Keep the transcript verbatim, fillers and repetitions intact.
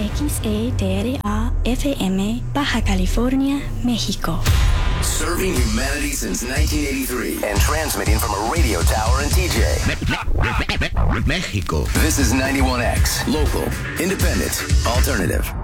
X E T R A F M, Baja California, México. Serving humanity since nineteen eighty-three and transmitting from a radio tower in T J. Mexico. This is ninety-one X, local, independent, alternative.